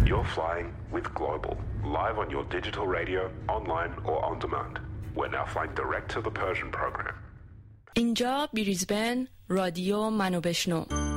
You're flying with Global, live on your digital radio, online or on demand. We're now flying direct to the Persian program. اینجا بریزبن رادیو منو بشنو.